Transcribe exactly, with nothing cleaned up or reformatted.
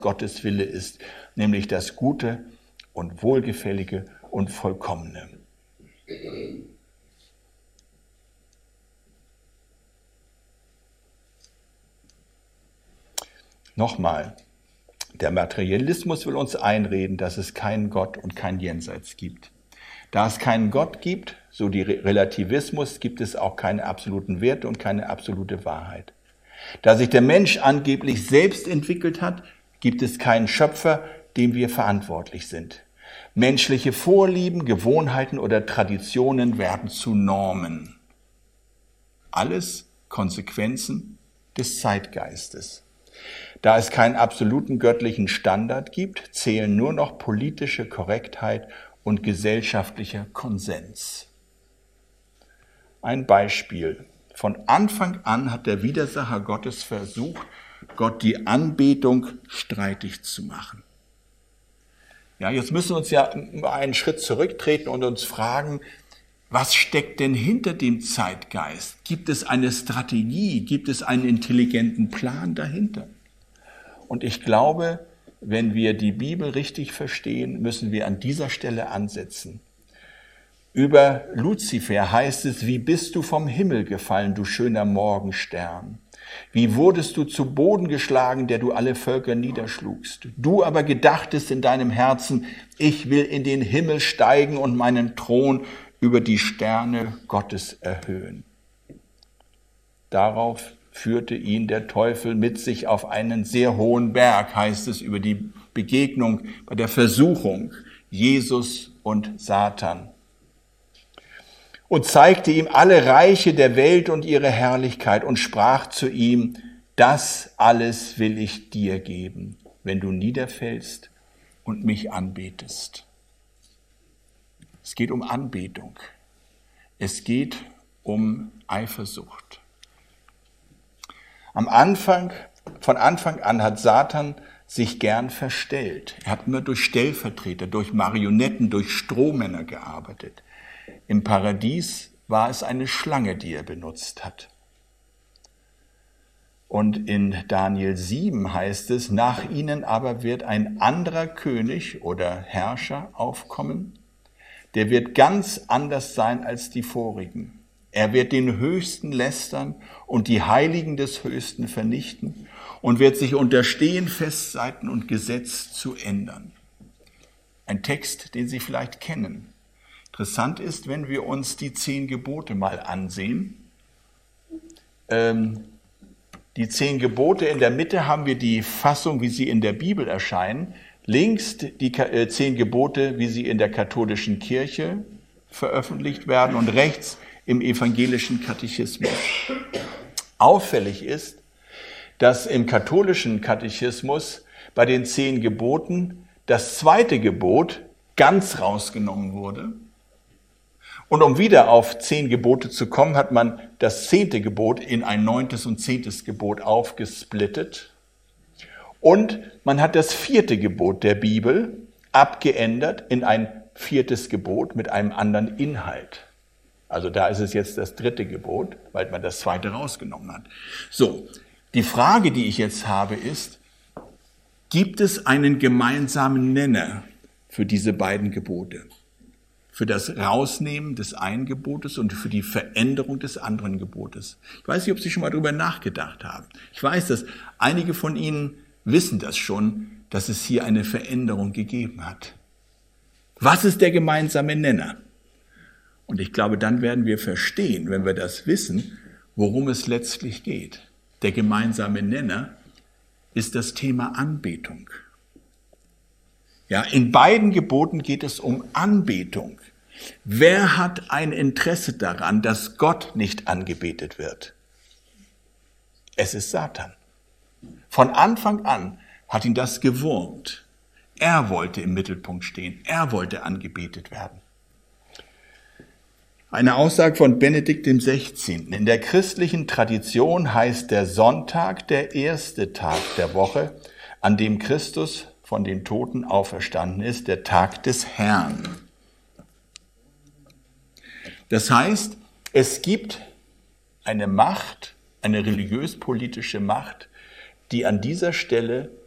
Gottes Wille ist, nämlich das Gute und Wohlgefällige und Vollkommene. Nochmal, der Materialismus will uns einreden, dass es keinen Gott und kein Jenseits gibt. Da es keinen Gott gibt, so die Relativismus, gibt es auch keine absoluten Werte und keine absolute Wahrheit. Da sich der Mensch angeblich selbst entwickelt hat, gibt es keinen Schöpfer, dem wir verantwortlich sind. Menschliche Vorlieben, Gewohnheiten oder Traditionen werden zu Normen. Alles Konsequenzen des Zeitgeistes. Da es keinen absoluten göttlichen Standard gibt, zählen nur noch politische Korrektheit und gesellschaftlicher Konsens. Ein Beispiel. Von Anfang an hat der Widersacher Gottes versucht, Gott die Anbetung streitig zu machen. Ja, jetzt müssen wir uns ja einen Schritt zurücktreten und uns fragen, was steckt denn hinter dem Zeitgeist? Gibt es eine Strategie? Gibt es einen intelligenten Plan dahinter? Und ich glaube, wenn wir die Bibel richtig verstehen, müssen wir an dieser Stelle ansetzen. Über Luzifer heißt es, wie bist du vom Himmel gefallen, du schöner Morgenstern? Wie wurdest du zu Boden geschlagen, der du alle Völker niederschlugst? Du aber gedachtest in deinem Herzen, ich will in den Himmel steigen und meinen Thron über die Sterne Gottes erhöhen. Darauf führte ihn der Teufel mit sich auf einen sehr hohen Berg, heißt es über die Begegnung bei der Versuchung, Jesus und Satan. Und zeigte ihm alle Reiche der Welt und ihre Herrlichkeit und sprach zu ihm, das alles will ich dir geben, wenn du niederfällst und mich anbetest. Es geht um Anbetung. Es geht um Eifersucht. Am Anfang, von Anfang an hat Satan sich gern verstellt. Er hat immer durch Stellvertreter, durch Marionetten, durch Strohmänner gearbeitet. Im Paradies war es eine Schlange, die er benutzt hat. Und in Daniel sieben heißt es, nach ihnen aber wird ein anderer König oder Herrscher aufkommen, der wird ganz anders sein als die vorigen. Er wird den Höchsten lästern und die Heiligen des Höchsten vernichten und wird sich unterstehen, Festseiten und Gesetz zu ändern. Ein Text, den Sie vielleicht kennen. Interessant ist, wenn wir uns die zehn Gebote mal ansehen. Ähm, die zehn Gebote, in der Mitte haben wir die Fassung, wie sie in der Bibel erscheinen. Links die äh, zehn Gebote, wie sie in der katholischen Kirche veröffentlicht werden und rechts im evangelischen Katechismus. Auffällig ist, dass im katholischen Katechismus bei den zehn Geboten das zweite Gebot ganz rausgenommen wurde. Und um wieder auf zehn Gebote zu kommen, hat man das zehnte Gebot in ein neuntes und zehntes Gebot aufgesplittet. Und man hat das vierte Gebot der Bibel abgeändert in ein viertes Gebot mit einem anderen Inhalt. Also da ist es jetzt das dritte Gebot, weil man das zweite rausgenommen hat. So, die Frage, die ich jetzt habe, ist, gibt es einen gemeinsamen Nenner für diese beiden Gebote? Für das Rausnehmen des einen Gebotes und für die Veränderung des anderen Gebotes. Ich weiß nicht, ob Sie schon mal darüber nachgedacht haben. Ich weiß, dass einige von Ihnen wissen das schon, dass es hier eine Veränderung gegeben hat. Was ist der gemeinsame Nenner? Und ich glaube, dann werden wir verstehen, wenn wir das wissen, worum es letztlich geht. Der gemeinsame Nenner ist das Thema Anbetung. Ja, in beiden Geboten geht es um Anbetung. Wer hat ein Interesse daran, dass Gott nicht angebetet wird? Es ist Satan. Von Anfang an hat ihn das gewurmt. Er wollte im Mittelpunkt stehen. Er wollte angebetet werden. Eine Aussage von Benedikt dem Sechzehnten. In der christlichen Tradition heißt der Sonntag der erste Tag der Woche, an dem Christus von den Toten auferstanden ist, der Tag des Herrn. Das heißt, es gibt eine Macht, eine religiös-politische Macht, die an dieser Stelle